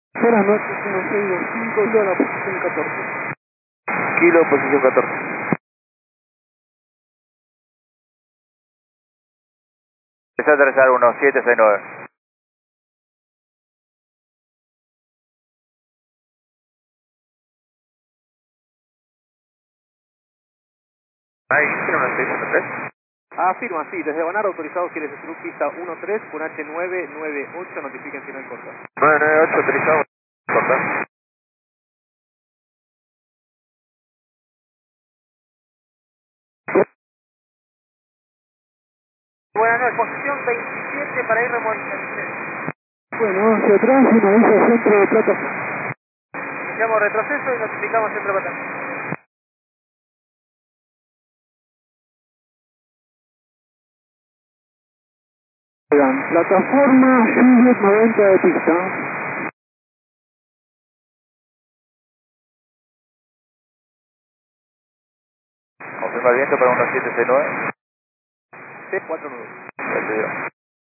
Buenas noches, 1625, kilo a la posición 14. Kilo, posición 14. Empezó a aterrizar 1769. Ahí, ¿tiene una 603? Afirma, sí, desde Bonar autorizado quiere subir pista 13 con H998, notifiquen si no hay corta. 998 autorizado. Corta. Buenas noches, posición 27 para ir remontando. Bueno, hacia atrás, finaliza centro de plataforma. Iniciamos retroceso y notificamos centro de plataforma. Plataforma Juliet 90 de pista. Confirma el viento para 1769. C49. Ya te digo.